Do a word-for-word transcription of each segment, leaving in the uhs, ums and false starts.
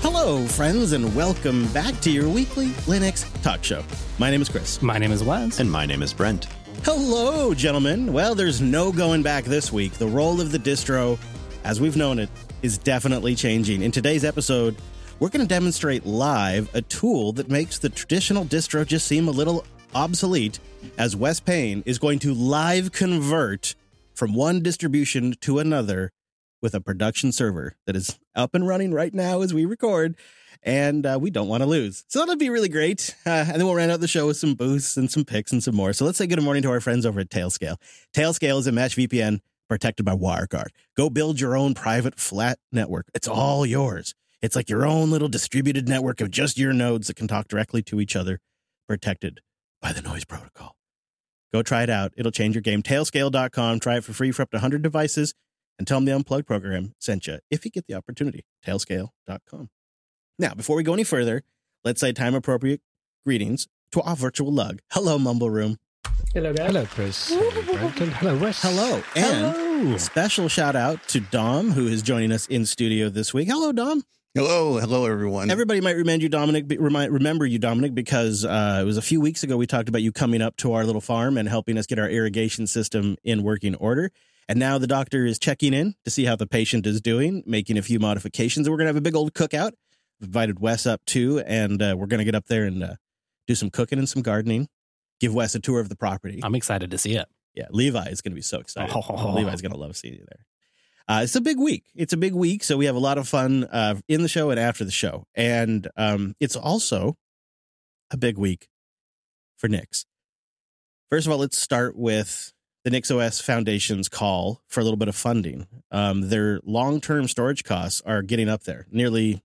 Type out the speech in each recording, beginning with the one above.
Hello, friends, and welcome back to your weekly Linux talk show. My name is Chris. My name is Wes. And my name is Brent. Hello, gentlemen. Well, there's no going back this week. The role of the distro, as we've known it, is definitely changing. In today's episode, we're going to demonstrate live a tool that makes the traditional distro just seem a little obsolete, as Wes Payne is going to live convert from one distribution to another with a production server that is up and running right now as we record, and uh, we don't want to lose. So that'll be really great. Uh, and then we'll round out the show with some boosts and some picks and some more. So let's say good morning to our friends over at Tailscale. Tailscale is a mesh V P N protected by WireGuard. Go build your own private flat network. It's all yours. It's like your own little distributed network of just your nodes that can talk directly to each other, protected by the noise protocol. Go try it out. It'll change your game. Tailscale dot com. Try it for free for up to one hundred devices. And tell them the Unplugged program sent you if you get the opportunity. Tailscale dot com. Now, before we go any further, let's say time-appropriate greetings to our virtual lug. Hello, Mumble Room. Hello, guys. Hello, Chris. Hello, Brent. And hello, Wes. Hello. And Hello. special shout-out to Dom, who is joining us in studio this week. Hello, Dom. Hello. Hello, everyone. Everybody might remind you, Dominic, be- remind, remember you, Dominic, because uh, it was a few weeks ago we talked about you coming up to our little farm and helping us get our irrigation system in working order. And now the doctor is checking in to see how the patient is doing, making a few modifications. And we're going to have a big old cookout. We've invited Wes up, too, and uh, we're going to get up there and uh, do some cooking and some gardening, give Wes a tour of the property. I'm excited to see it. Yeah, Levi is going to be so excited. Oh. Levi's going to love seeing you there. Uh, it's a big week. It's a big week, so we have a lot of fun uh, in the show and after the show. And um, it's also a big week for Nix. First of all, let's start with the NixOS Foundation's call for a little bit of funding. Um, their long-term storage costs are getting up there, nearly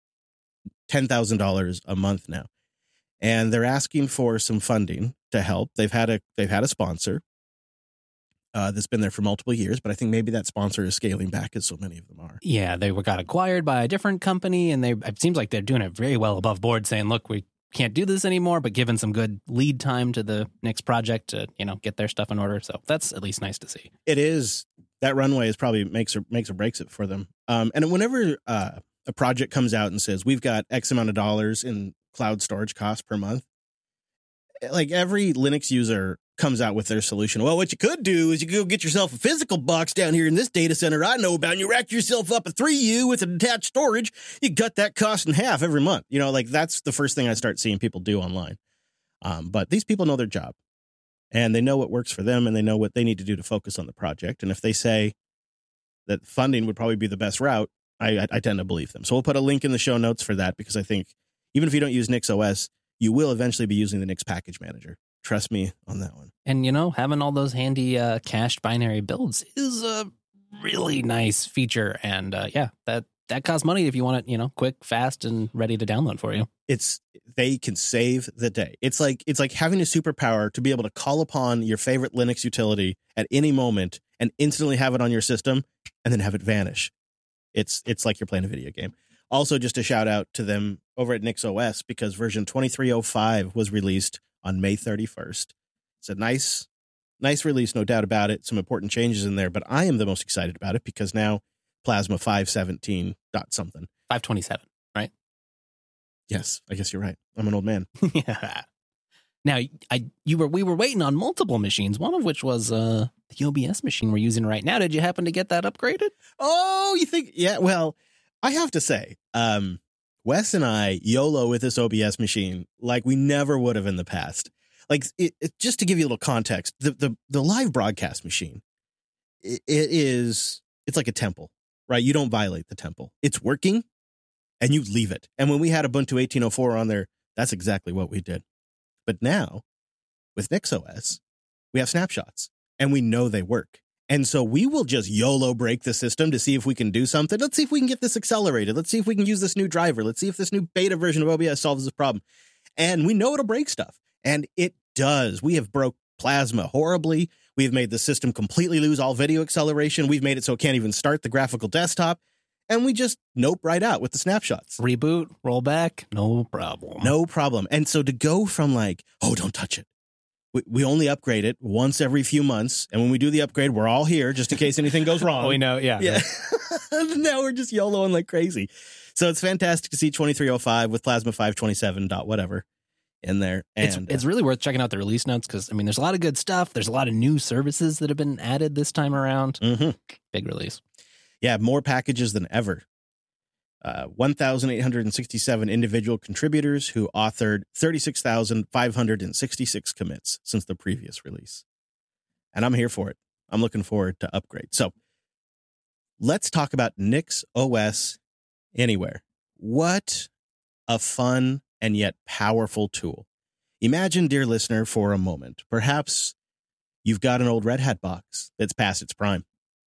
ten thousand dollars a month now. And they're asking for some funding to help. They've had a they've had a sponsor uh, that's been there for multiple years, but I think maybe that sponsor is scaling back, as so many of them are. Yeah, they were got acquired by a different company, and they it seems like they're doing it very well above board, saying, look, we can't do this anymore, but giving some good lead time to the Nix project to, you know, get their stuff in order. So that's at least nice to see. It is. That runway is probably makes or makes or breaks it for them. Um, and whenever uh, a project comes out and says, we've got X amount of dollars in cloud storage costs per month, like every Linux user comes out with their solution. Well, what you could do is you could go get yourself a physical box down here in this data center I know about, and you rack yourself up a three U with an attached storage. You cut that cost in half every month. You know, like that's the first thing I start seeing people do online. Um, but these people know their job, and they know what works for them, and they know what they need to do to focus on the project. And if they say that funding would probably be the best route, I, I, I tend to believe them. So we'll put a link in the show notes for that, because I think even if you don't use NixOS, you will eventually be using the Nix package manager. Trust me on that one. And, you know, having all those handy uh, cached binary builds is a really nice feature. And, uh, yeah, that, that costs money if you want it, you know, quick, fast, and ready to download for you. It's they can save the day. It's like it's like having a superpower to be able to call upon your favorite Linux utility at any moment and instantly have it on your system and then have it vanish. It's it's like you're playing a video game. Also, just a shout out to them over at NixOS, because version twenty-three oh five was released on May thirty-first. It's a nice, nice release, no doubt about it. Some important changes in there, but I am the most excited about it because now Plasma five seventeen dot something. five twenty-seven, right? Yes, I guess you're right. I'm an old man. Yeah. Now, I you were we were waiting on multiple machines, one of which was uh, the O B S machine we're using right now. Did you happen to get that upgraded? Oh, you think? Yeah, well, I have to say, um, Wes and I YOLO with this O B S machine like we never would have in the past. Like, it, it, just to give you a little context, the the, the live broadcast machine, it, it is, it's like a temple, right? You don't violate the temple. It's working, and you leave it. And when we had Ubuntu eighteen oh four on there, that's exactly what we did. But now, with NixOS, we have snapshots, and we know they work. And so we will just YOLO break the system to see if we can do something. Let's see if we can get this accelerated. Let's see if we can use this new driver. Let's see if this new beta version of O B S solves this problem. And we know it'll break stuff. And it does. We have broke Plasma horribly. We've made the system completely lose all video acceleration. We've made it so it can't even start the graphical desktop. And we just nope right out with the snapshots. Reboot, roll back, no problem. No problem. And so to go from like, oh, don't touch it. We, we only upgrade it once every few months. And when we do the upgrade, we're all here just in case anything goes wrong. We know, yeah. Yeah. Now we're just YOLOing like crazy. So it's fantastic to see twenty-three oh five with Plasma five twenty-seven dot whatever in there. And it's, it's really worth checking out the release notes because, I mean, there's a lot of good stuff. There's a lot of new services that have been added this time around. Mm-hmm. Big release. Yeah, more packages than ever. Uh, one thousand eight hundred sixty-seven individual contributors who authored thirty-six thousand five hundred sixty-six commits since the previous release. And I'm here for it. I'm looking forward to upgrade. So let's talk about Nix O S Anywhere. What a fun and yet powerful tool. Imagine, dear listener, for a moment, perhaps you've got an old Red Hat box that's past its prime.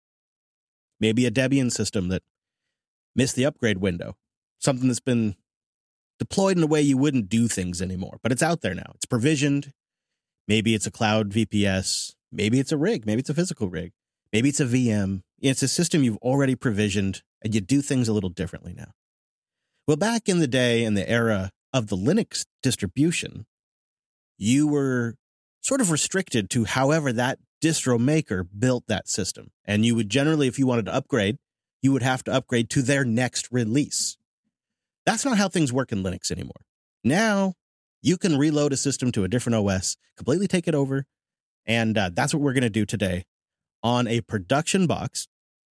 Maybe a Debian system that missed the upgrade window. Something that's been deployed in a way you wouldn't do things anymore, but it's out there now. It's provisioned. Maybe it's a cloud V P S. Maybe it's a rig. Maybe it's a physical rig. Maybe it's a V M. It's a system you've already provisioned, and you do things a little differently now. Well, back in the day, in the era of the Linux distribution, you were sort of restricted to however that distro maker built that system. And you would generally, if you wanted to upgrade, you would have to upgrade to their next release. That's not how things work in Linux anymore. Now, you can reload a system to a different O S, completely take it over, and uh, that's what we're going to do today. On a production box,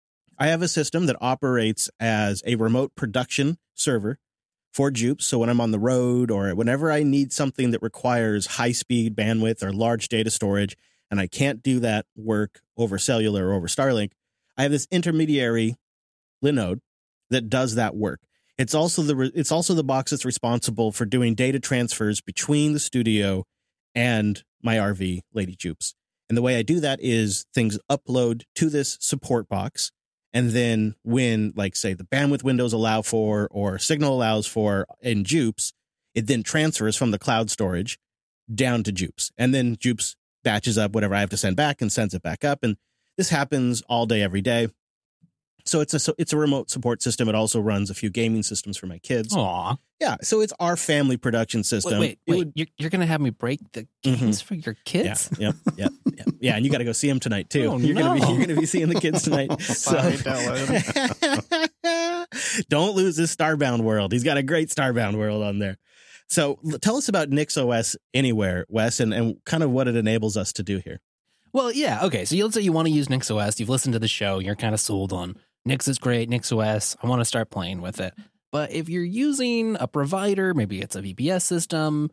I have a system that operates as a remote production server for Jupes. So when I'm on the road or whenever I need something that requires high-speed bandwidth or large data storage, and I can't do that work over cellular or over Starlink, I have this intermediary Linode that does that work. It's also the it's also the box that's responsible for doing data transfers between the studio and my R V, Lady Jupes. And the way I do that is things upload to this support box. And then when, like, say, the bandwidth windows allow for or signal allows for in Jupes, it then transfers from the cloud storage down to Jupes. And then Jupes batches up whatever I have to send back and sends it back up. And this happens all day, every day. So it's a it's a remote support system. It also runs a few gaming systems for my kids. Aw. Yeah, so it's our family production system. Wait, wait, wait. Would, you're, you're going to have me break the games mm-hmm. for your kids? Yeah, yeah, yeah, yeah. Yeah, and you got to go see them tonight, too. Oh, you're no. going to be you're gonna be seeing the kids tonight. So. Don't lose this Starbound world. He's got a great Starbound world on there. So tell us about Nix O S Anywhere, Wes, and, and kind of what it enables us to do here. Well, yeah, okay. So let's say you want to use Nix O S. You've listened to the show. You're kind of sold on Nix is great, Nix O S. I want to start playing with it. But if you're using a provider, maybe it's a V P S system,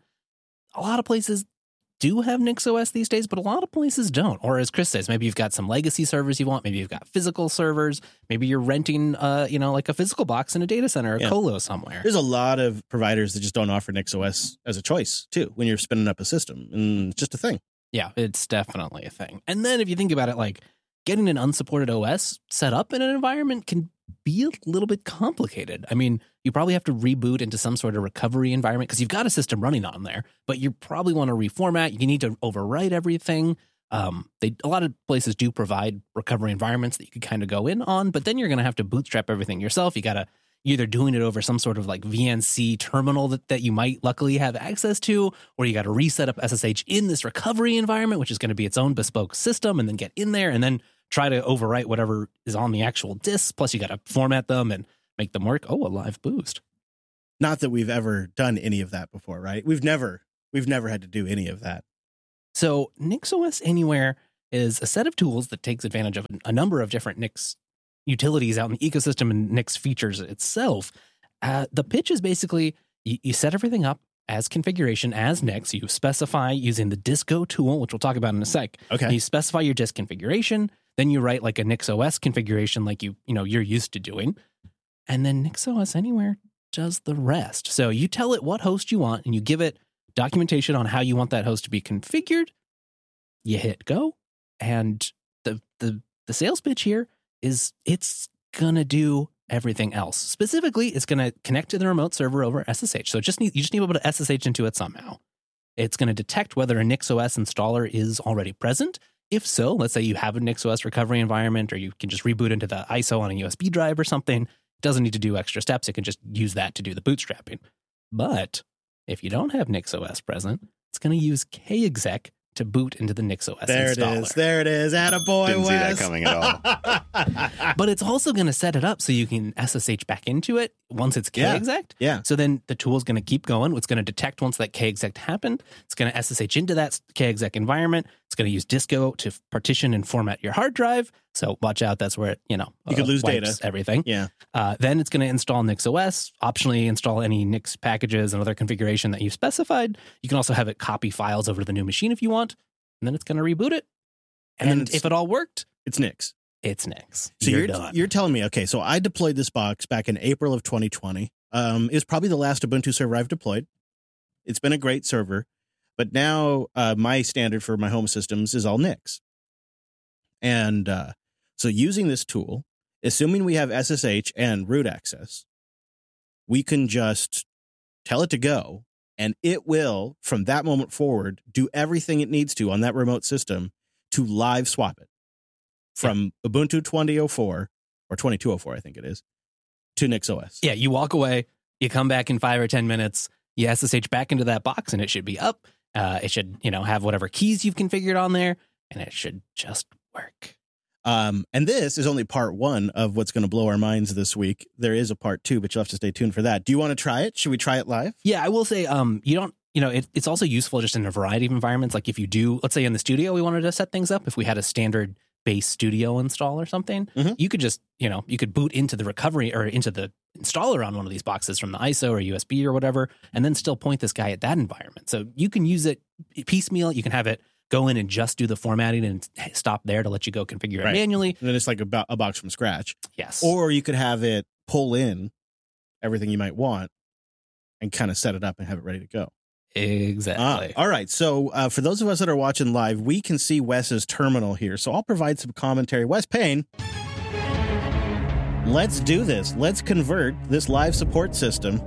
a lot of places do have Nix O S these days, but a lot of places don't. Or as Chris says, maybe you've got some legacy servers you want. Maybe you've got physical servers. Maybe you're renting, uh, you know, like a physical box in a data center, a yeah. colo somewhere. There's a lot of providers that just don't offer Nix O S as a choice, too, when you're spinning up a system. And it's just a thing. Yeah, it's definitely a thing. And then if you think about it, like, getting an unsupported O S set up in an environment can be a little bit complicated. I mean, you probably have to reboot into some sort of recovery environment because you've got a system running on there, but you probably want to reformat. You need to overwrite everything. Um, they a lot of places do provide recovery environments that you could kind of go in on, but then you're going to have to bootstrap everything yourself. You got to either doing it over some sort of like V N C terminal that, that you might luckily have access to, or you got to reset up S S H in this recovery environment, which is going to be its own bespoke system, and then get in there and then try to overwrite whatever is on the actual disk. Plus, you got to format them and make them work. Oh, a live boost. Not that we've ever done any of that before, right? We've never, we've never had to do any of that. So Nix O S Anywhere is a set of tools that takes advantage of a number of different Nix utilities out in the ecosystem and Nix features itself. Uh, the pitch is basically you, you set everything up as configuration, as Nix. You specify using the Disco tool, which we'll talk about in a sec. Okay. You specify your disk configuration. Then you write like a Nix O S configuration like you, you know, you're used to doing. And then Nix O S Anywhere does the rest. So you tell it what host you want and you give it documentation on how you want that host to be configured. You hit go. And the the the sales pitch here is it's going to do everything else. Specifically, it's going to connect to the remote server over S S H. So it just need, you just need to be able to S S H into it somehow. It's going to detect whether a Nix O S installer is already present. If so, let's say you have a Nix O S recovery environment, or you can just reboot into the I S O on a U S B drive or something. It doesn't need to do extra steps. It can just use that to do the bootstrapping. But if you don't have Nix O S present, it's going to use kexec to boot into the NixOS There installer. it is. There it is. Attaboy, Didn't see that Wes. coming at all. But it's also going to set it up so you can S S H back into it once it's Yeah. kexec. Yeah. So then the tool is going to keep going. It's going to detect once that kexec happened. It's going to S S H into that kexec environment. It's going to use Disco to partition and format your hard drive. So watch out. That's where it, you know, You could lose wipes data. everything. Yeah. Uh, then it's going to install NixOS, optionally install any Nix packages and other configuration that you've specified. You can also have it copy files over to the new machine if you want. And then it's going to reboot it. And then And it's- if it all worked, It's Nix. it's Nix. So you're, you're done. you're telling me, okay, so I deployed this box back in April of twenty twenty. Um, it was probably the last Ubuntu server I've deployed. It's been a great server, but now uh, my standard for my home systems is all Nix. And uh, so using this tool, assuming we have S S H and root access, we can just tell it to go, and it will, from that moment forward, do everything it needs to on that remote system to live swap it from Ubuntu twenty oh four or twenty-two oh four, I think it is, to NixOS. Yeah, you walk away, you come back in five or ten minutes, you S S H back into that box, and it should be up. Uh, it should, you know, have whatever keys you've configured on there, and it should just work. Um, and this is only part one of what's going to blow our minds this week. There is a part two, but you'll have to stay tuned for that. Do you want to try it? Should we try it live? Yeah, I will say, um, you don't, you know, it, it's also useful just in a variety of environments. Like if you do, let's say in the studio, we wanted to set things up. If we had a standard base studio install or something, Mhm. you could just, you know, you could boot into the recovery or into the installer on one of these boxes from the I S O or U S B or whatever, and then still point this guy at that environment. So you can use it piecemeal. You can have it go in and just do the formatting and stop there to let you go configure it Right. manually. And then it's like a, bo- a box from scratch. Yes. Or you could have it pull in everything you might want and kind of set it up and have it ready to go. exactly. Ah, all right. So uh, for those of us that are watching live, we can see Wes's terminal here. So I'll provide some commentary. Wes Payne, let's do this. Let's convert this live support system.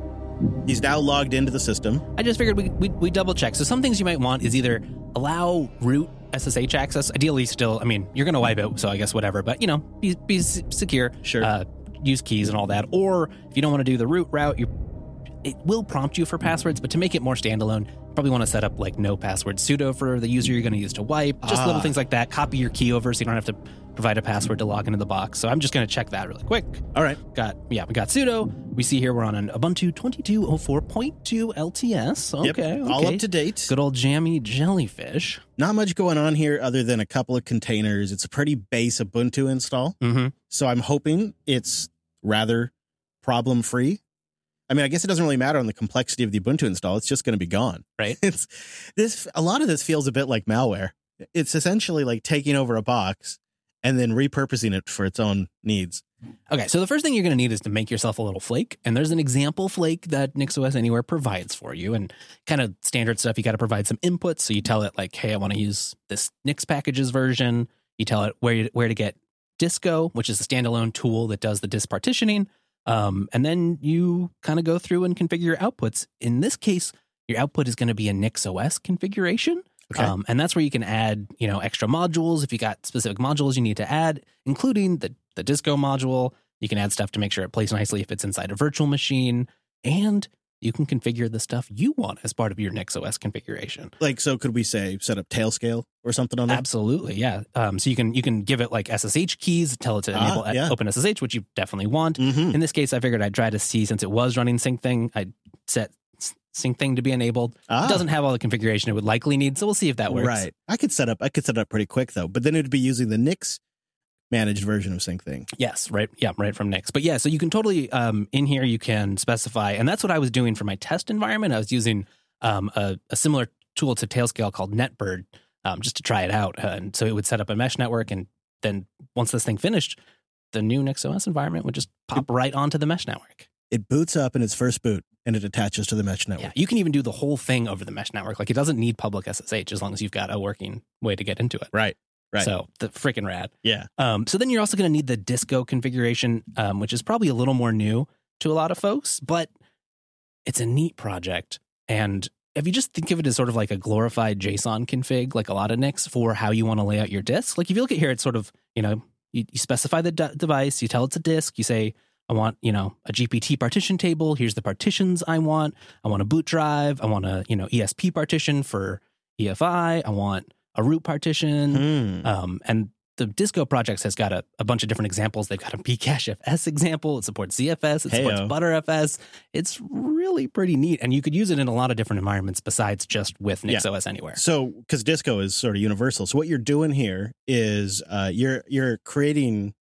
He's now logged into the system. I just figured we we we double check. So some things you might want is either allow root S S H access. Ideally, still, I mean, you're going to wipe it, so I guess whatever. But you know, be be s- secure. Sure. Uh, use keys and all that. Or if you don't want to do the root route, you it will prompt you for passwords. But to make it more standalone, you probably want to set up like no password sudo for the user you're going to use to wipe. Just Ah. little things like that. Copy your key over so you don't have to provide a password to log into the box. So I'm just going to check that really quick. All right. Got yeah, we got sudo. We see here we're on an Ubuntu twenty-two oh four point two L T S. Okay, Yep. okay. All up to date. Good old jammy jellyfish. Not much going on here other than a couple of containers. It's a pretty base Ubuntu install. Mm-hmm. So I'm hoping it's rather problem free. I mean, I guess it doesn't really matter on the complexity of the Ubuntu install. It's just going to be gone. Right. It's this. A lot of this feels a bit like malware. It's essentially like taking over a box and then repurposing it for its own needs. Okay, so the first thing you're going to need is to make yourself a little flake. And there's an example flake that NixOS Anywhere provides for you. And kind of standard stuff, you got to provide some inputs. So you tell it like, hey, I want to use this Nix packages version. You tell it where, you, where to get Disco, which is a standalone tool that does the disk partitioning. Um, and then you kind of go through and configure your outputs. In this case, your output is going to be a NixOS configuration. Okay. Um, and that's where you can add, you know, extra modules. If you got specific modules you need to add, including the, the Disco module, you can add stuff to make sure it plays nicely if it's inside a virtual machine. And you can configure the stuff you want as part of your NixOS configuration. Like, so could we say set up Tailscale or something on that? Absolutely, yeah. Um, so you can you can give it like S S H keys, tell it to Ah, enable yeah. OpenSSH, which you definitely want. Mm-hmm. In this case, I figured I'd try to see, since it was running SyncThing, I'd set SyncThing to be enabled. Ah, It doesn't have all the configuration it would likely need, so we'll see if that works. right. I could set up. I could set it up pretty quick though, but then it'd be using the Nix managed version of SyncThing. Yes, right. Yeah, right from Nix. But yeah, so you can totally, um, in here, you can specify, and that's what I was doing for my test environment. I was using um, a, a similar tool to Tailscale called NetBird um, just to try it out. Uh, and so it would set up a mesh network, and then once this thing finished, the new NixOS environment would just pop right onto the mesh network. It boots up in its first boot and it attaches to the mesh network. Yeah, you can even do the whole thing over the mesh network. Like it doesn't need public S S H as long as you've got a working way to get into it. Right. Right. So the freaking rad. Yeah. Um, so then you're also going to need the Disco configuration, um, which is probably a little more new to a lot of folks, but it's a neat project. And if you just think of it as sort of like a glorified JSON config, like a lot of Nix, for how you want to lay out your disk. Like if you look at here, it's sort of, you know, you, you specify the d- device, you tell it's a disk, you say, I want, you know, a G P T partition table. Here's the partitions I want. I want a boot drive. I want a, you know, E S P partition for, E F I. I want a root partition. Hmm. Um, and the Disco projects has got a, a bunch of different examples. They've got a Bcache F S example. It supports Z F S. It supports Heyo. ButterFS. It's really pretty neat. And you could use it in a lot of different environments besides just with NixOS Anywhere. So, because Disco is sort of universal. So what you're doing here is uh, you're you're creating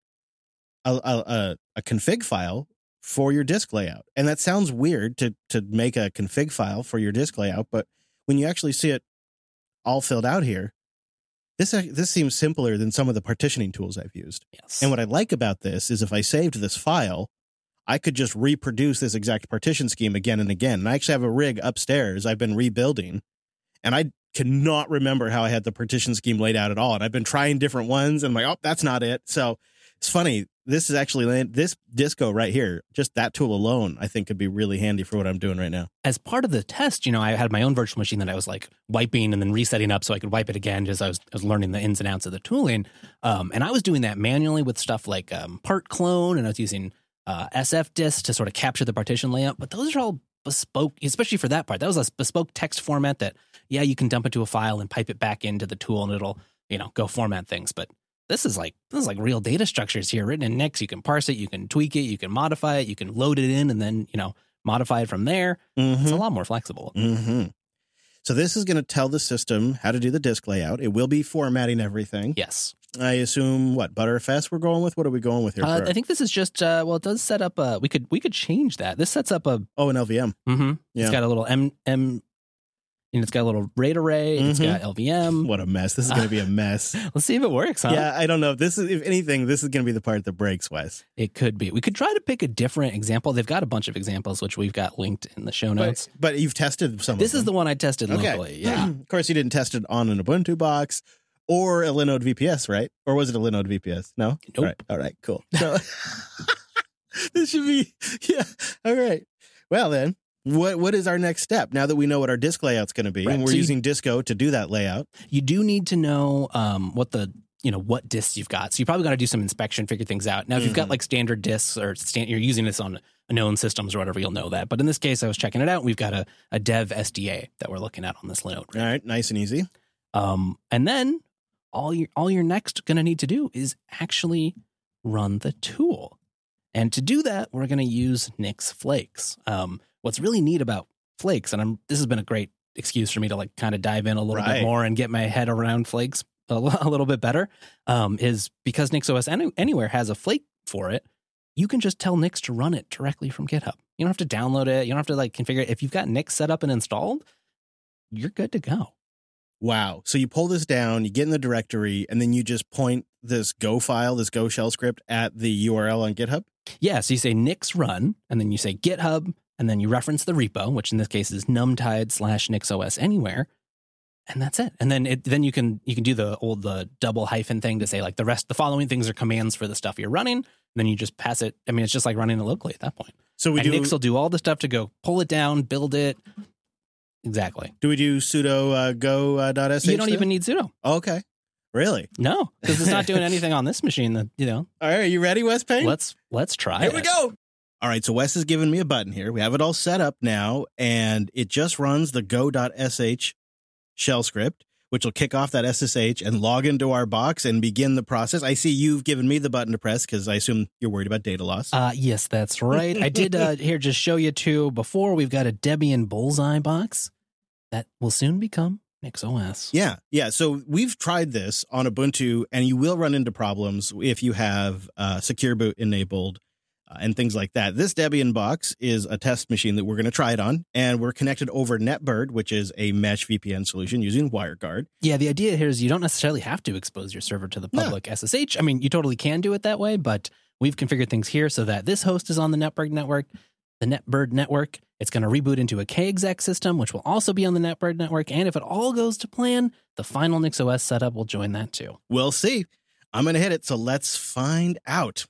a, a, a, a config file for your disk layout. And that sounds weird to to make a config file for your disk layout, but when you actually see it all filled out here, This this seems simpler than some of the partitioning tools I've used. Yes. And what I like about this is if I saved this file, I could just reproduce this exact partition scheme again and again. And I actually have a rig upstairs I've been rebuilding, and I cannot remember how I had the partition scheme laid out at all. And I've been trying different ones, and I'm like, oh, that's not it. So it's funny. This is actually, this Disco right here, just that tool alone, I think could be really handy for what I'm doing right now. As part of the test, you know, I had my own virtual machine that I was like wiping and then resetting up so I could wipe it again as I was, I was learning the ins and outs of the tooling. Um, and I was doing that manually with stuff like um, part clone, and I was using uh, S F disk to sort of capture the partition layout. But those are all bespoke, especially for that part. That was a bespoke text format that, yeah, you can dump it to a file and pipe it back into the tool and it'll, you know, go format things. But This is like this is like real data structures here written in Nix. You can parse it, you can tweak it, you can modify it, you can load it in, and then you know modify it from there. Mm-hmm. It's a lot more flexible. Mm-hmm. So this is going to tell the system how to do the disk layout. It will be formatting everything. Yes, I assume what ButterFS we're going with. What are we going with here? uh, for I think this is just uh, well, it does set up a. We could we could change that. This sets up a. oh, an L V M. Mm-hmm, Yeah. It's got a little M M. And it's got a little RAID array. It's Mhm. got L V M. What a mess! This is going to be a mess. Let's see if it works. Huh? Yeah, I don't know. This is, if anything, this is going to be the part that breaks, Wes. It could be. We could try to pick a different example. They've got a bunch of examples, which we've got linked in the show notes. But, but you've tested some. This of is the them. one I tested Okay. locally. Yeah. Of course, you didn't test it on an Ubuntu box or a Linode V P S, right? Or was it a Linode V P S? No. Nope. Right. All right. Cool. So this should be yeah. All right. Well then. What what is our next step now that we know what our disk layout's going to be, Right. and we're So you- using Disco to do that layout? You do need to know um, what the you know what disks you've got. So you probably got to do some inspection, figure things out. Now, if you've got Mhm. like standard disks or stand, you're using this on known systems or whatever, you'll know that. But in this case, I was checking it out. We've got a, a dev S D A that we're looking at on this Linode. All right, nice and easy. Um, and then all you all you're next going to need to do is actually run the tool. And to do that, we're going to use Nix Flakes. Um, what's really neat about Flakes, and I'm this has been a great excuse for me to like kind of dive in a little Right. bit more and get my head around Flakes a, l- a little bit better, um, is because NixOS Any- Anywhere has a Flake for it. You can just tell Nix to run it directly from GitHub. You don't have to download it. You don't have to like configure it. If you've got Nix set up and installed, you're good to go. Wow. So you pull this down, you get in the directory, and then you just point this Go file, this Go shell script at the U R L on GitHub? Yeah, so you say Nix run, and then you say GitHub, and then you reference the repo, which in this case is numtide slash NixOS Anywhere, and that's it. And then it, then you can you can do the old the double hyphen thing to say like the rest the following things are commands for the stuff you're running. And then you just pass it. I mean, it's just like running it locally at that point. So we and do Nix will do all the stuff to go pull it down, build it. Exactly. do we do sudo uh, go uh, dot sh? You don't then? even need sudo. Okay. Really? No, because it's not doing anything on this machine. That you know. All right, are you ready, Wes Payne? Let's let's try. Here it. we go. All right, so Wes has given me a button here. We have it all set up now, and it just runs the go dot sh shell script, which will kick off that S S H and log into our box and begin the process. I see you've given me the button to press because I assume you're worried about data loss. Uh, yes, that's right. I did uh, here just show you too. Before we've got a Debian Bullseye box that will soon become NixOS. Yeah, yeah. So we've tried this on Ubuntu, and you will run into problems if you have uh, Secure Boot enabled uh, and things like that. This Debian box is a test machine that we're going to try it on, and we're connected over NetBird, which is a mesh V P N solution using WireGuard. Yeah, the idea here is you don't necessarily have to expose your server to the No. public S S H. I mean, you totally can do it that way, but we've configured things here so that this host is on the NetBird network, the NetBird network. It's going to reboot into a kexec system, which will also be on the NetBird network. And if it all goes to plan, the final NixOS setup will join that too. We'll see. I'm going to hit it, so let's find out.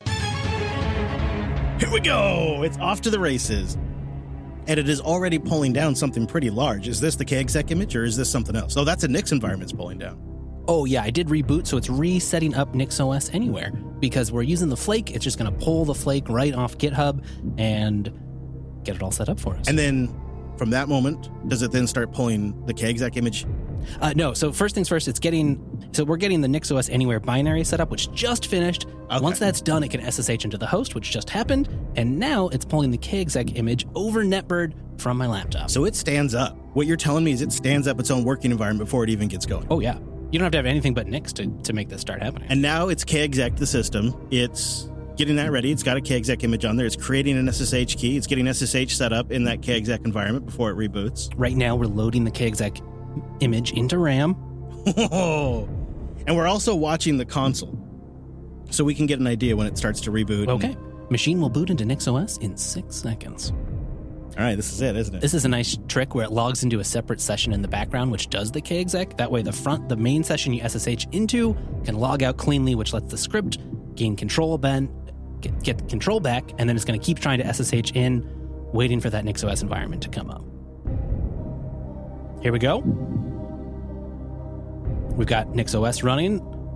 Here we go. It's off to the races. And it is already pulling down something pretty large. Is this the kexec image, or is this something else? Oh, that's a Nix environment it's pulling down. Oh, yeah, I did reboot, so it's resetting up NixOS Anywhere. Because we're using the Flake, it's just going to pull the Flake right off GitHub and get it all set up for us. And then from that moment, does it then start pulling the kexec image Uh, no, so first things first, it's getting, so we're getting the NixOS Anywhere binary setup, which just finished. Okay. Once that's done, it can S S H into the host, which just happened. And now it's pulling the kexec image over Netbird from my laptop. So it stands up. What you're telling me is it stands up its own working environment before it even gets going. Oh, yeah. You don't have to have anything but Nix to, to make this start happening. And now it's kexec the system. It's getting that ready. It's got a kexec image on there. It's creating an S S H key. It's getting S S H set up in that kexec environment before it reboots. Right now, we're loading the kexec image into RAM. And we're also watching the console, so we can get an idea when it starts to reboot. Okay. Machine will boot into NixOS in six seconds. All right, this is it, isn't it? This is a nice trick where it logs into a separate session in the background, which does the kexec. That way, the front, the main session you S S H into can log out cleanly, which lets the script gain control, then get, get control back, and then it's going to keep trying to S S H in, waiting for that NixOS environment to come up. Here we go. We've got NixOS running.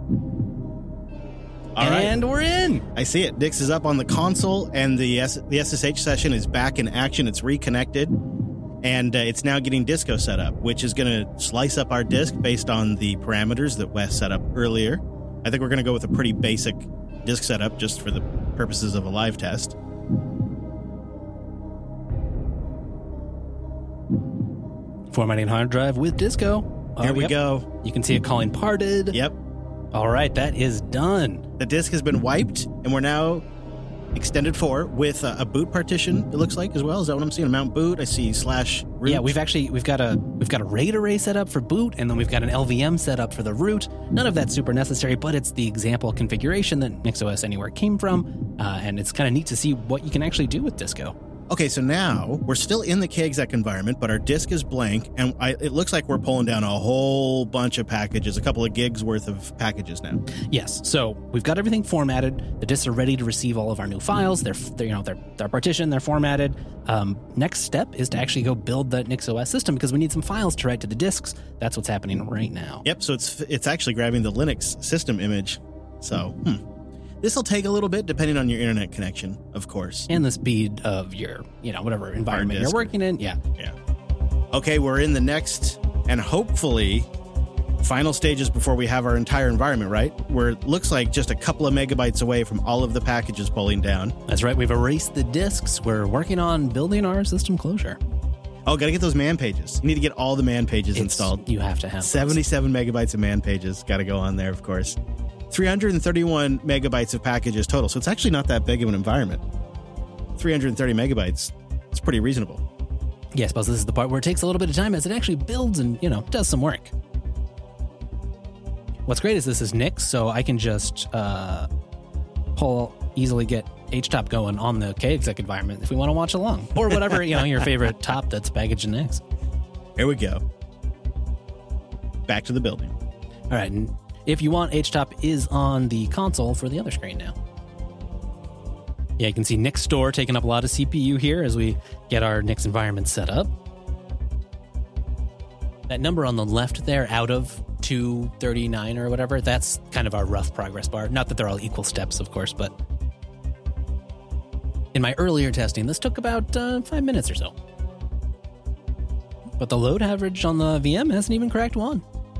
All right. And we're in. I see it. Nix is up on the console, and the S- the S S H session is back in action. It's reconnected, and uh, it's now getting Disco set up, which is going to slice up our disk based on the parameters that Wes set up earlier. I think we're going to go with a pretty basic disk setup just for the purposes of a live test. Formatting hard drive with Disco. Here Oh, we yep. go. You can see it calling parted. Yep. All right, that is done. The disk has been wiped, and we're now extended for with a, a boot partition. It looks like as well. Is that what I'm seeing? A mount boot. I see slash root. Yeah, we've actually we've got a we've got a RAID array set up for boot, and then we've got an L V M set up for the root. None of that's super necessary, but it's the example configuration that NixOS Anywhere came from, uh, and it's kind of neat to see what you can actually do with Disco. Okay, so now we're still in the kexec environment, but our disk is blank, and I, it looks like we're pulling down a whole bunch of packages, a couple of gigs worth of packages now. Yes, so we've got everything formatted. The disks are ready to receive all of our new files. They're, they're you know they're they're partitioned, they're formatted. Um, next step is to actually go build the NixOS system because we need some files to write to the disks. That's what's happening right now. Yep, so it's it's actually grabbing the Linux system image. So, hmm. This will take a little bit depending on your internet connection, of course. And the speed of your, you know, whatever environment you're disk. working in. Yeah. Yeah. Okay, we're in the next and hopefully final stages before we have our entire environment, right? Where it looks like just a couple of megabytes away from all of the packages pulling down. That's right. We've erased the disks. We're working on building our system closure. Oh, gotta get those man pages. You need to get all the man pages It's- installed. You have to have those. seventy-seven megabytes of man pages. Gotta go on there, of course. three hundred thirty-one megabytes of packages total. So it's actually not that big of an environment. three hundred thirty megabytes. It's pretty reasonable. Yeah, I suppose this is the part where it takes a little bit of time as it actually builds and, you know, does some work. What's great is this is Nix, so I can just uh, pull, easily get H top going on the kexec environment if we want to watch along. Or whatever, you know, your favorite top that's packaged in Nix. Here we go. Back to the building. All right, and if you want, H top is on the console for the other screen now. Yeah, you can see Nix Store taking up a lot of C P U here as we get our Nix environment set up. That number on the left there, out of two thirty-nine or whatever, that's kind of our rough progress bar. Not that they're all equal steps, of course, but in my earlier testing, this took about uh, five minutes or so. But the load average on the V M hasn't even cracked one.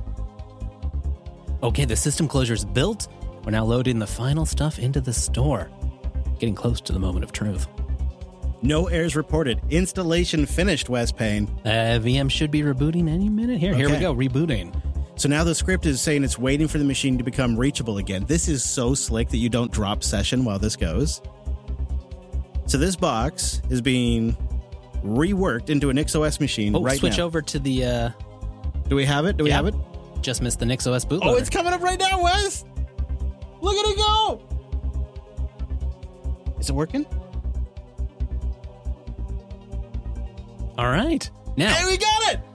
Okay, the system closure's built. We're now loading the final stuff into the store. Getting close to the moment of truth. No errors reported. Installation finished, Wes Payne. Uh, V M should be rebooting any minute. Here, here we Okay. go, rebooting. So now the script is saying it's waiting for the machine to become reachable again. This is so slick that you don't drop session while this goes. So this box is being reworked into an NixOS machine Oh, right switch now. over to the, uh, Do we have it? Do we yeah. have it? Just missed the NixOS bootloader. Oh, it's coming up right now, Wes! Look at it go! Is it working? All right. Now, Hey, we got it!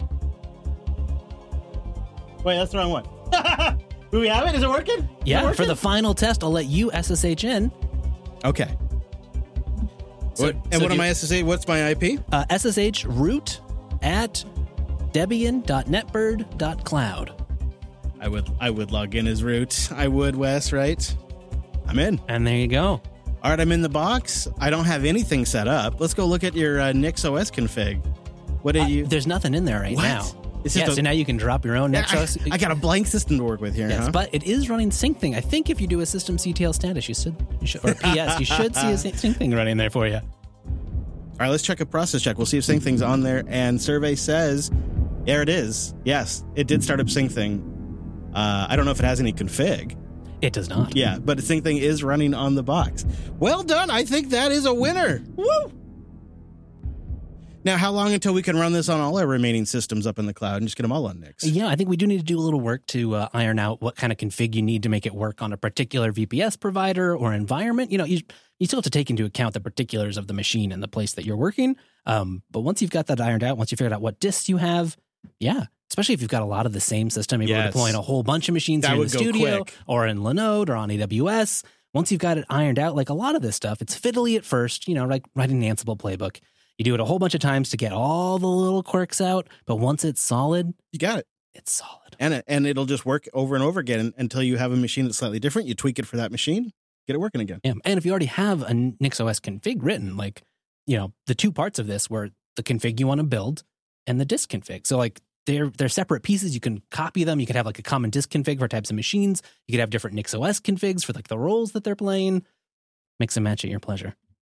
Wait, that's the wrong one. Do we have it? Is it working? Is it yeah, working? for the final test, I'll let you S S H in. Okay. So- what, and so what do am you- I S S H? What's my I P? Uh, S S H root at debian dot netbird dot cloud. I would I would log in as root. I would, Wes, right? I'm in. And there you go. All right, I'm in the box. I don't have anything set up. Let's go look at your uh, NixOS config. What did Uh, you... there's nothing in there right What? now. It's Yeah, just so a, now you can drop your own I, NixOS. I got a blank system to work with here. Yes, huh? but it is running SyncThing. I think if you do a systemctl status, you should, you should or P S, you should see a SyncThing running there for you. All right, let's check a process check. We'll see if SyncThing's on there. And survey says, there it is. Yes, it did start up SyncThing. Uh, I don't know if it has any config. It does not. Yeah, but SyncThing is running on the box. Well done. I think that is a winner. Woo! Now, how long until we can run this on all our remaining systems up in the cloud and just get them all on Nix? Yeah, I think we do need to do a little work to uh, iron out what kind of config you need to make it work on a particular V P S provider or environment. You know, you, you still have to take into account the particulars of the machine and the place that you're working. Um, but once you've got that ironed out, once you figured out what disks you have, yeah, especially if you've got a lot of the same system, maybe Yes. we're deploying a whole bunch of machines That here in would the go studio quick. or in Linode or on A W S. Once you've got it ironed out, like a lot of this stuff, it's fiddly at first, you know, like writing an Ansible playbook. You do it a whole bunch of times to get all the little quirks out, but once it's solid, You got it. it's solid. And it, and it'll just work over and over again until you have a machine that's slightly different. You tweak it for that machine, get it working again. Yeah. And if you already have a NixOS config written, like, you know, the two parts of this were the config you want to build and the disk config. So like they're they're separate pieces. You can copy them. You could have like a common disk config for types of machines. You could have different NixOS configs for like the roles that they're playing. Mix and match at your pleasure.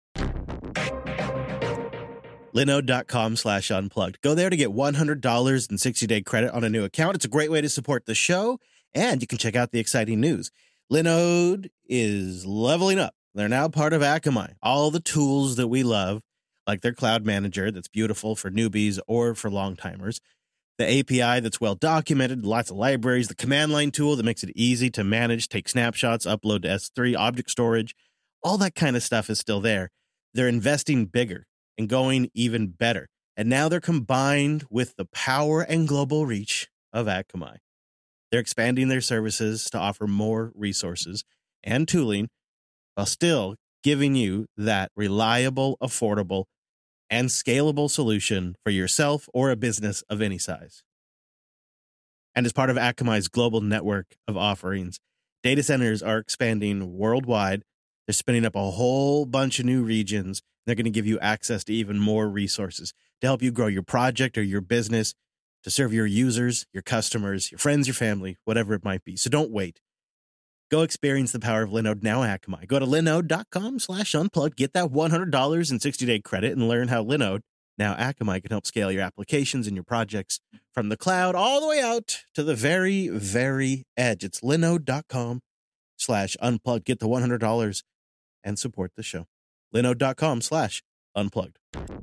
Linode.com slash unplugged. Go there to get one hundred dollars and sixty day credit on a new account. It's a great way to support the show, and you can check out the exciting news. Linode is leveling up. They're now part of Akamai. All the tools that we love, like their cloud manager that's beautiful for newbies or for long-timers, the A P I that's well documented, lots of libraries, the command line tool that makes it easy to manage, take snapshots, upload to S three, object storage, all that kind of stuff is still there. They're investing bigger and going even better. And now they're combined with the power and global reach of Akamai. They're expanding their services to offer more resources and tooling while still giving you that reliable, affordable, and scalable solution for yourself or a business of any size. And as part of Akamai's global network of offerings, data centers are expanding worldwide. They're spinning up a whole bunch of new regions. They're going to give you access to even more resources to help you grow your project or your business, to serve your users, your customers, your friends, your family, whatever it might be. So don't wait. Go experience the power of Linode now Akamai. Go to linode.com slash unplugged. Get that one hundred dollars and sixty day credit and learn how Linode, now Akamai, can help scale your applications and your projects from the cloud all the way out to the very, very edge. It's linode.com slash unplugged. Get the one hundred dollars and support the show. Linode.com slash unplugged.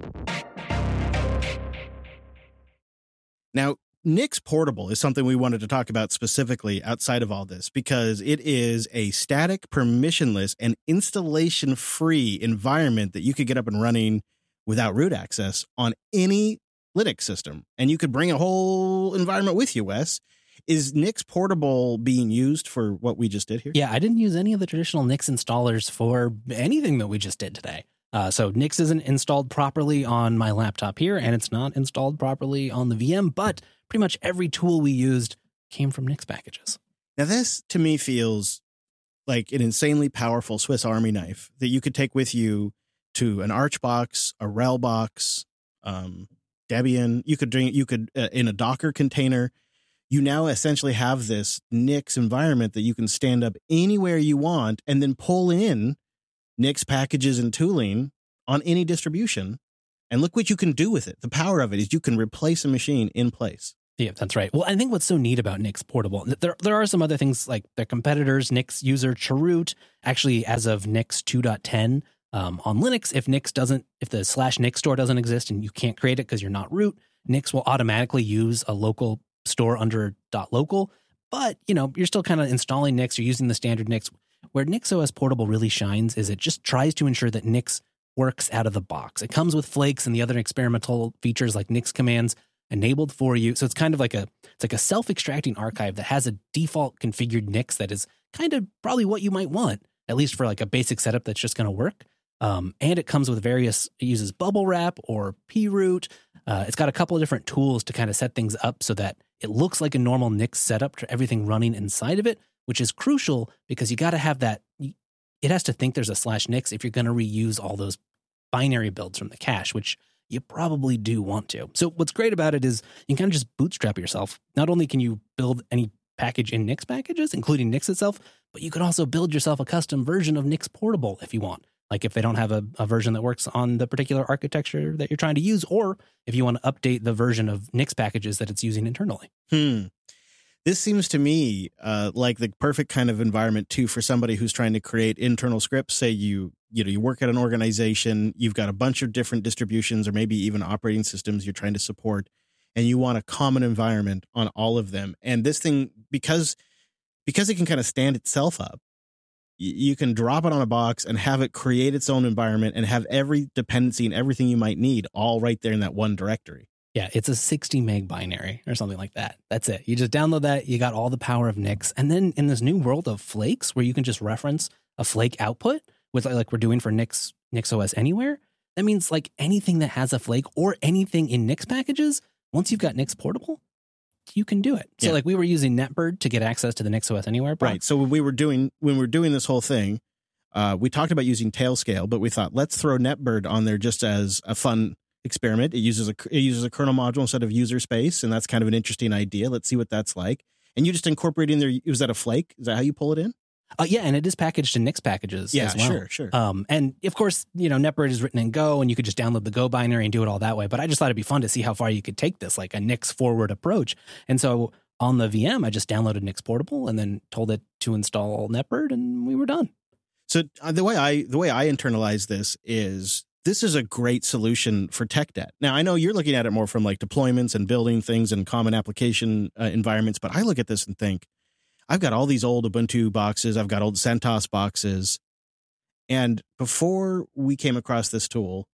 Now, Nix Portable is something we wanted to talk about specifically outside of all this because it is a static, permissionless, and installation-free environment that you could get up and running without root access on any Linux system. And you could bring a whole environment with you, Wes. Is Nix Portable being used for what we just did here? Yeah, I didn't use any of the traditional Nix installers for anything that we just did today. Uh, so Nix isn't installed properly on my laptop here, and it's not installed properly on the V M, but pretty much every tool we used came from Nix packages. Now, this to me feels like an insanely powerful Swiss Army knife that you could take with you to an Archbox, a RHELbox, um, Debian. You could drink, you could uh, in a Docker container. You now essentially have this Nix environment that you can stand up anywhere you want and then pull in Nix packages and tooling on any distribution. And look what you can do with it. The power of it is you can replace a machine in place. Yeah, that's right. Well, I think what's so neat about Nix Portable, there there are some other things like their competitors, Nix user Chroot, actually as of Nix two point ten um, on Linux, if Nix doesn't, if the slash Nix store doesn't exist and you can't create it because you're not root, Nix will automatically use a local store under .local. But, you know, you're still kind of installing Nix or using the standard Nix. Where NixOS Portable really shines is it just tries to ensure that Nix works out of the box. It comes with Flakes and the other experimental features like Nix commands enabled for you. So it's kind of like a it's like a self-extracting archive that has a default configured Nix that is kind of probably what you might want, at least for like a basic setup that's just going to work. Um, and it comes with various, it uses bubble wrap or proot. Uh, it's got a couple of different tools to kind of set things up so that it looks like a normal Nix setup to everything running inside of it, which is crucial because you got to have that. It has to think there's a slash Nix if you're going to reuse all those binary builds from the cache, which you probably do want to. So what's great about it is you can kind of just bootstrap yourself. Not only can you build any package in Nix packages, including Nix itself, but you can also build yourself a custom version of Nix Portable if you want. Like if they don't have a, a version that works on the particular architecture that you're trying to use, or if you want to update the version of Nix packages that it's using internally. Hmm. This seems to me uh, like the perfect kind of environment too for somebody who's trying to create internal scripts. Say you, you know, you work at an organization, you've got a bunch of different distributions or maybe even operating systems you're trying to support, and you want a common environment on all of them. And this thing, because because it can kind of stand itself up, y- you can drop it on a box and have it create its own environment and have every dependency and everything you might need all right there in that one directory. Yeah, it's a sixty meg binary or something like that. That's it. You just download that. You got all the power of Nix. And then in this new world of flakes where you can just reference a flake output with like we're doing for Nix, NixOS Anywhere, that means like anything that has a flake or anything in Nix packages, once you've got Nix Portable, you can do it. So Yeah. like we were using NetBird to get access to the NixOS Anywhere box. Right. So when we were doing when we were doing this whole thing, uh, we talked about using Tailscale, but we thought let's throw NetBird on there just as a fun experiment. It uses a it uses a kernel module instead of user space, and that's kind of an interesting idea. Let's see what that's like. And you just incorporate in there. Was that a flake? Is that how you pull it in? Uh, yeah, and it is packaged in Nix packages Yeah, as well. sure, sure. Um, and of course, you know, NetBird is written in Go, and you could just download the Go binary and do it all that way. But I just thought it'd be fun to see how far you could take this, like a Nix forward approach. And so on the V M, I just downloaded Nix Portable and then told it to install NetBird, and we were done. So uh, the way I the way I internalize this is this is a great solution for tech debt. Now I know you're looking at it more from like deployments and building things and common application uh, environments, but I look at this and think, I've got all these old Ubuntu boxes, I've got old CentOS boxes, and before we came across this tool,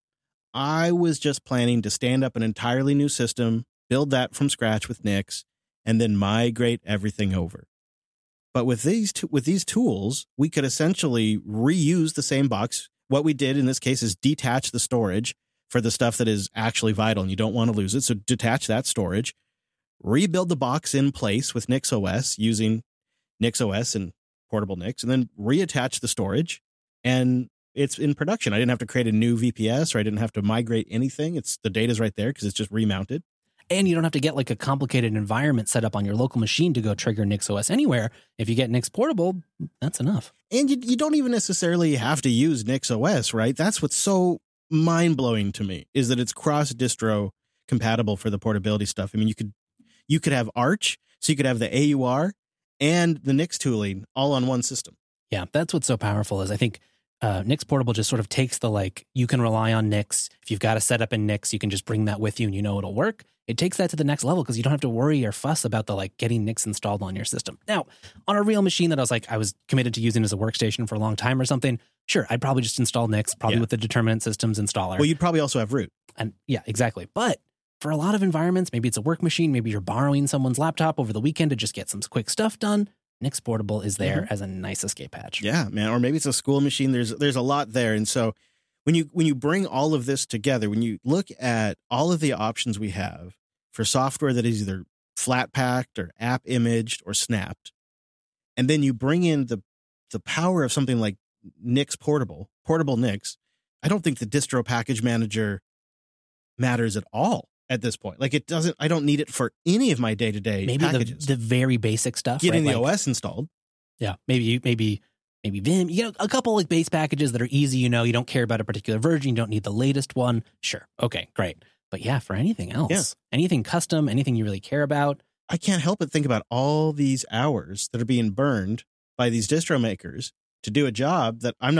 I was just planning to stand up an entirely new system, build that from scratch with Nix, and then migrate everything over. But with these t- with these tools, we could essentially reuse the same box. What we did in this case is detach the storage for the stuff that is actually vital and you don't want to lose it. So detach that storage, rebuild the box in place with NixOS using NixOS and Portable Nix, and then reattach the storage, and it's in production. I didn't have to create a new V P S, or I didn't have to migrate anything. It's the data's right there because it's just remounted. And you don't have to get like a complicated environment set up on your local machine to go trigger NixOS Anywhere. If you get Nix Portable, that's enough. And you, you don't even necessarily have to use NixOS, right? That's what's so mind-blowing to me, is that it's cross-distro compatible for the portability stuff. I mean, you could you could have Arch, so you could have the A U R and the Nix tooling all on one system. Yeah, that's what's so powerful is I think uh, Nix Portable just sort of takes the like, you can rely on Nix. If you've got a setup in Nix, you can just bring that with you and you know it'll work. It takes that to the next level because you don't have to worry or fuss about the like getting Nix installed on your system. Now, on a real machine that I was like, I was committed to using as a workstation for a long time or something, sure, I'd probably just install Nix, probably Yeah. with the determinant systems installer. Well, you'd probably also have root. And yeah, exactly. But for a lot of environments, maybe it's a work machine, maybe you're borrowing someone's laptop over the weekend to just get some quick stuff done. Nix Portable is there Mhm. as a nice escape hatch. Yeah, man. Or maybe it's a school machine. There's there's a lot there. And so when you when you bring all of this together, when you look at all of the options we have for software that is either flat packed or app imaged or snapped, and then you bring in the the power of something like Nix Portable, Portable Nix, I don't think the distro package manager matters at all at this point. Like it doesn't, I don't need it for any of my day-to-day Maybe the, packages. the very basic stuff. Getting right? the Like, O S installed. Yeah, maybe maybe maybe Vim. You know, a couple like base packages that are easy. You know, you don't care about a particular version. You don't need the latest one. Sure, okay, great. But yeah, for anything else, Yeah. anything custom, anything you really care about. I can't help but think about all these hours that are being burned by these distro makers to do a job that I'm not